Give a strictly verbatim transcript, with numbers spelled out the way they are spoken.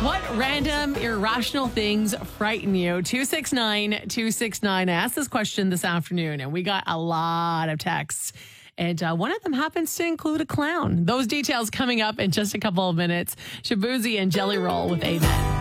What random, irrational things frighten you? two six nine, two six nine. I asked this question this afternoon, and we got a lot of texts. And uh, one of them happens to include a clown. Those details coming up in just a couple of minutes. Shabuzi and Jelly Roll with Amen.